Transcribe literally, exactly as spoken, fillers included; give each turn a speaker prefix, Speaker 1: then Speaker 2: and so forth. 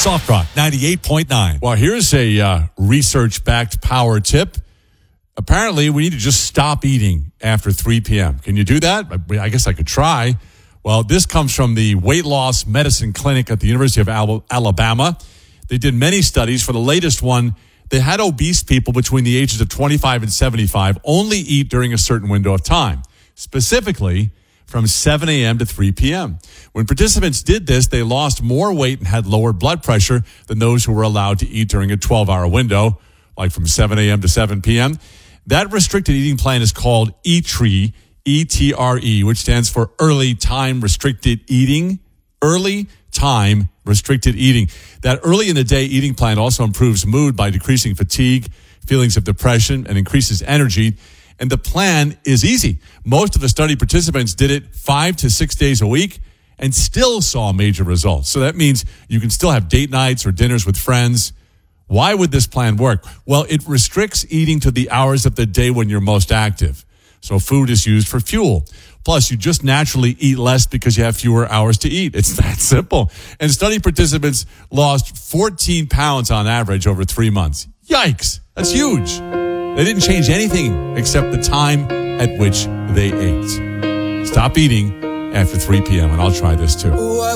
Speaker 1: Soft Rock ninety-eight point nine.
Speaker 2: Well, here's a uh, research-backed power tip. Apparently, we need to just stop eating after three p.m. Can you do that? I, I guess I could try. Well, this comes from the Weight Loss Medicine Clinic at the University of Al- Alabama. They did many studies. For the latest one, they had obese people between the ages of twenty-five and seventy-five only eat during a certain window of time, specifically from seven a.m. to three p.m. When participants did this, they lost more weight and had lower blood pressure than those who were allowed to eat during a twelve-hour window, like from seven a.m. to seven p.m. That restricted eating plan is called E T R E, E T R E, which stands for Early Time Restricted Eating. Early Time Restricted Eating. That early in the day eating plan also improves mood by decreasing fatigue, feelings of depression, and increases energy. And the plan is easy. Most of the study participants did it five to six days a week and still saw major results. So that means you can still have date nights or dinners with friends. Why would this plan work? Well, it restricts eating to the hours of the day when you're most active. So food is used for fuel. Plus, you just naturally eat less because you have fewer hours to eat. It's that simple. And study participants lost fourteen pounds on average over three months. Yikes. That's huge. They didn't change anything except the time at which they ate. Stop eating after three p.m. and I'll try this too.